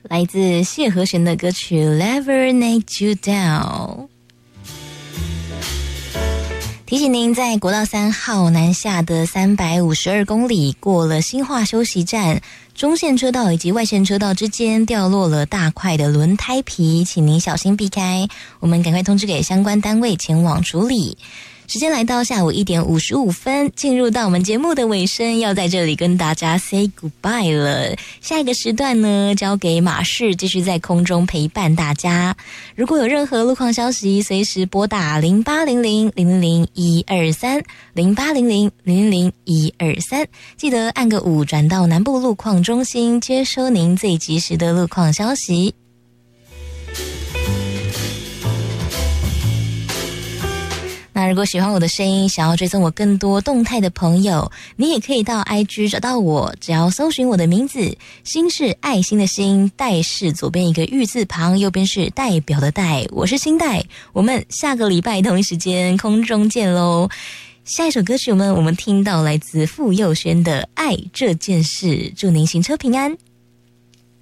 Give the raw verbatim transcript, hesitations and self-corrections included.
来自谢和弦的歌曲 Never Let You Down。提醒您，在国道三号南下的三百五十二公里，过了新化休息站，中线车道以及外线车道之间掉落了大块的轮胎皮，请您小心避开。我们赶快通知给相关单位前往处理。时间来到下午一点五十五分，进入到我们节目的尾声，要在这里跟大家 say goodbye 了。下一个时段呢，交给马氏继续在空中陪伴大家。如果有任何路况消息，随时拨打零八零零零零零一二三 零八零零零零零一二三，记得按个五转到南部路况中心，接收您最及时的路况消息。那如果喜欢我的声音，想要追踪我更多动态的朋友，你也可以到 I G 找到我，只要搜寻我的名字，心是爱心的心，代是左边一个玉字旁，右边是代表的代，我是心代，我们下个礼拜同一时间空中见咯。下一首歌曲呢，我们听到来自傅佑轩的《爱这件事》，祝您行车平安。